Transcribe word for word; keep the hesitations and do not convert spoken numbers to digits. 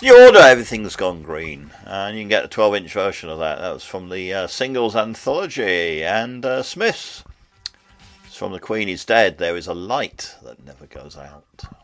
New Order, Everything's Gone Green. And you can get a twelve inch version of that. That was from the uh, Singles Anthology. And uh, Smiths. It's from The Queen is Dead. There is a light that never goes out.